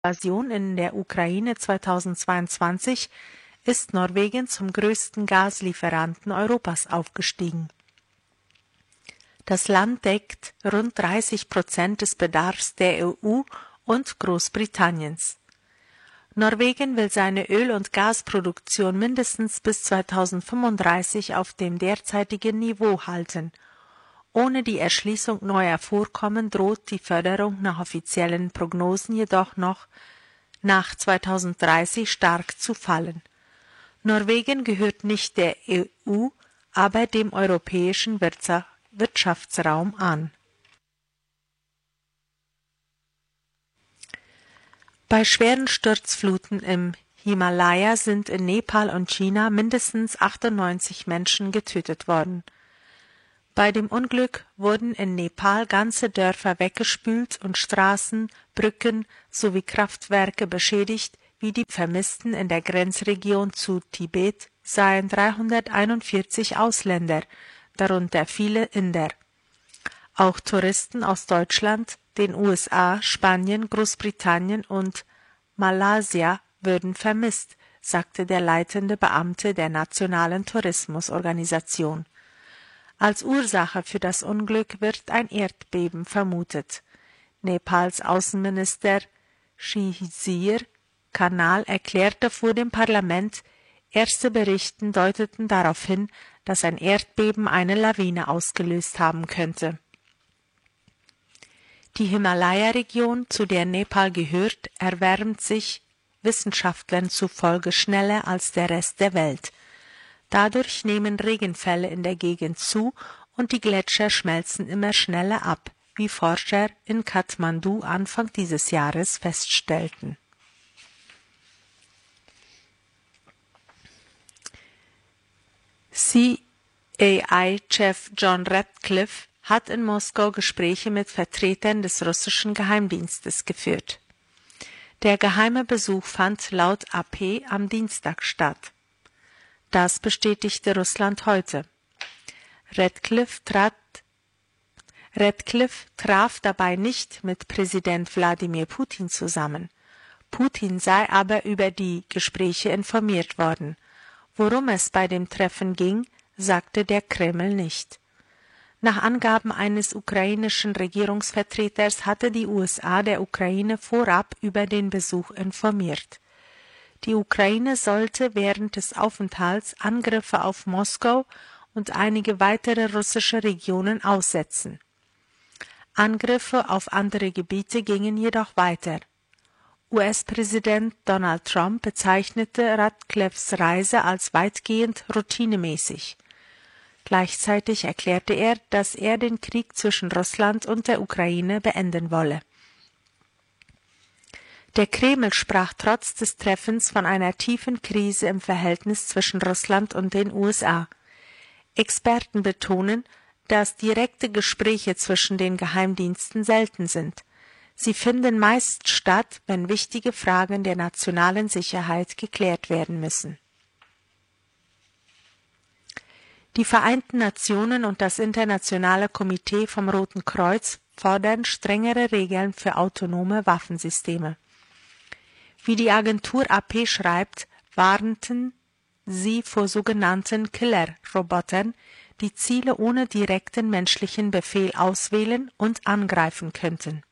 Invasion in der Ukraine 2022 ist Norwegen zum größten Gaslieferanten Europas aufgestiegen. Das Land deckt rund 30% des Bedarfs der EU und Großbritanniens. Norwegen will seine Öl- und Gasproduktion mindestens bis 2035 auf dem derzeitigen Niveau halten. Ohne die Erschließung neuer Vorkommen droht die Förderung nach offiziellen Prognosen jedoch noch nach 2030 stark zu fallen. Norwegen gehört nicht der EU, aber dem europäischen Wirtschaftsraum an. Bei schweren Sturzfluten im Himalaya sind in Nepal und China mindestens 98 Menschen getötet worden. Bei dem Unglück wurden in Nepal ganze Dörfer weggespült und Straßen, Brücken sowie Kraftwerke beschädigt, wie die Vermissten in der Grenzregion zu Tibet seien 341 Ausländer, darunter viele Inder. Auch Touristen aus Deutschland, den USA, Spanien, Großbritannien und Malaysia würden vermisst, sagte der leitende Beamte der Nationalen Tourismusorganisation. Als Ursache für das Unglück wird ein Erdbeben vermutet. Nepals Außenminister Shihir Kanal erklärte vor dem Parlament, erste Berichte deuteten darauf hin, dass ein Erdbeben eine Lawine ausgelöst haben könnte. Die Himalaya-Region, zu der Nepal gehört, erwärmt sich Wissenschaftlern zufolge schneller als der Rest der Welt. Dadurch nehmen Regenfälle in der Gegend zu und die Gletscher schmelzen immer schneller ab, wie Forscher in Kathmandu Anfang dieses Jahres feststellten. CIA-Chef John Ratcliffe hat in Moskau Gespräche mit Vertretern des russischen Geheimdienstes geführt. Der geheime Besuch fand laut AP am Dienstag statt. Das bestätigte Russland heute. Ratcliffe traf dabei nicht mit Präsident Wladimir Putin zusammen. Putin sei aber über die Gespräche informiert worden. Worum es bei dem Treffen ging, sagte der Kreml nicht. Nach Angaben eines ukrainischen Regierungsvertreters hatte die USA der Ukraine vorab über den Besuch informiert. Die Ukraine sollte während des Aufenthalts Angriffe auf Moskau und einige weitere russische Regionen aussetzen. Angriffe auf andere Gebiete gingen jedoch weiter. US-Präsident Donald Trump bezeichnete Ratcliffes Reise als weitgehend routinemäßig. Gleichzeitig erklärte er, dass er den Krieg zwischen Russland und der Ukraine beenden wolle. Der Kreml sprach trotz des Treffens von einer tiefen Krise im Verhältnis zwischen Russland und den USA. Experten betonen, dass direkte Gespräche zwischen den Geheimdiensten selten sind. Sie finden meist statt, wenn wichtige Fragen der nationalen Sicherheit geklärt werden müssen. Die Vereinten Nationen und das Internationale Komitee vom Roten Kreuz fordern strengere Regeln für autonome Waffensysteme. Wie die Agentur AP schreibt, warnten sie vor sogenannten Killer-Robotern, die Ziele ohne direkten menschlichen Befehl auswählen und angreifen könnten.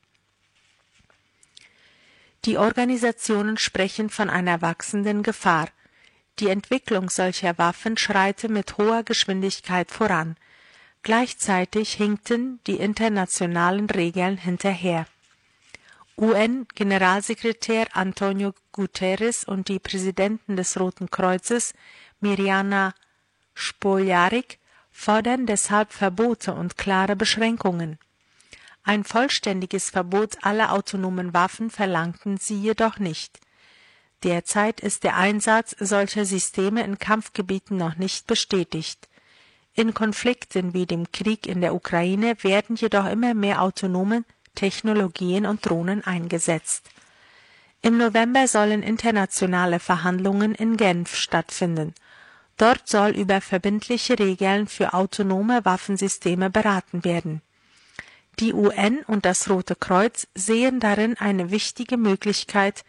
Die Organisationen sprechen von einer wachsenden Gefahr. Die Entwicklung solcher Waffen schreite mit hoher Geschwindigkeit voran. Gleichzeitig hinkten die internationalen Regeln hinterher. UN-Generalsekretär Antonio Guterres und die Präsidentin des Roten Kreuzes, Mirjana Spoljaric, fordern deshalb Verbote und klare Beschränkungen. Ein vollständiges Verbot aller autonomen Waffen verlangten sie jedoch nicht. Derzeit ist der Einsatz solcher Systeme in Kampfgebieten noch nicht bestätigt. In Konflikten wie dem Krieg in der Ukraine werden jedoch immer mehr autonome Technologien und Drohnen eingesetzt. Im November sollen internationale Verhandlungen in Genf stattfinden. Dort soll über verbindliche Regeln für autonome Waffensysteme beraten werden. Die UN und das Rote Kreuz sehen darin eine wichtige Möglichkeit,